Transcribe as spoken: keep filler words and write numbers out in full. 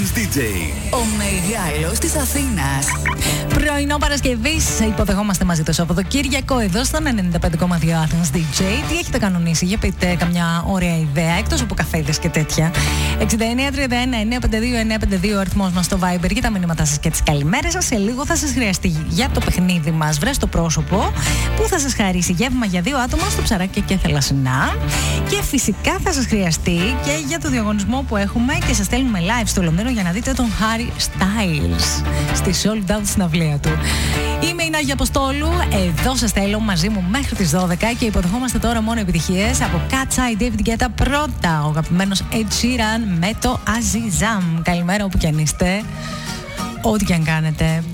Athens ντι τζέι. Ο μεγάλος της Αθήνας. Πρωινό Παρασκευής, υποδεχόμαστε μαζί το Σαββατοκύριακο εδώ στον ενενήντα πέντε κόμμα δύο Athens ντι τζέι. Τι έχετε κανονίσει, για πείτε καμιά ωραία ιδέα, εκτός από καφέδες και τέτοια. εξήντα εννέα τριάντα ένα εννιακόσια πενήντα δύο εννιακόσια πενήντα δύο ο αριθμός μας στο Viber για τα μηνύματά σας και τις καλημέρες σας. Σε λίγο θα σας χρειαστεί για το παιχνίδι μας Βρες το πρόσωπο, που θα σας χαρίσει γεύμα για δύο άτομα στο Ψαράκι και Θελασσινά. Και φυσικά θα σας χρειαστεί και για το διαγωνισμό που έχουμε και σας στέλνουμε live στο Λονδίνο για να δείτε τον Harry Styles στη sold out συναυλία του. Είμαι η Νάγια Αποστόλου, εδώ σας θέλω μαζί μου μέχρι τις δώδεκα και υποδεχόμαστε τώρα μόνο επιτυχίες από Cat's Eye, David Guetta. Πρώτα ο αγαπημένος Ed Sheeran με το Azizam. Καλημέρα όπου κι αν είστε, ό,τι κι αν κάνετε.